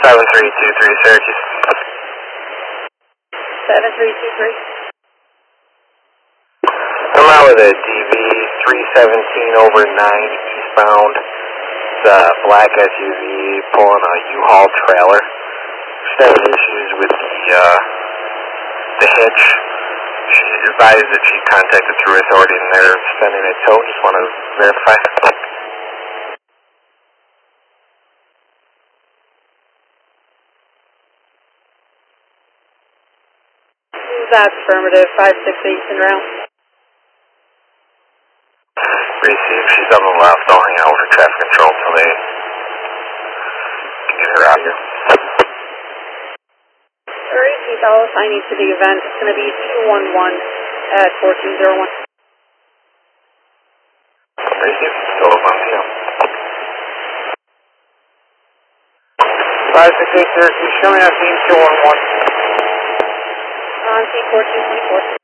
7323 Syracuse. 7323. I'm out with a DV 317 over 9 eastbound. It's a black SUV pulling a U-Haul trailer. She's having issues with the hitch. She advised that she contacted through authority and they're sending a tow. Just want to verify. That's affirmative, 568 en route. Receive, she's on the left. I'll hang out with traffic control until they can get her out here. Repeat, I'll assign you to the event. It's going to be 211 at 1401. Receive, still up on PO. 568 Syracuse, show me that scene 211. On T1424.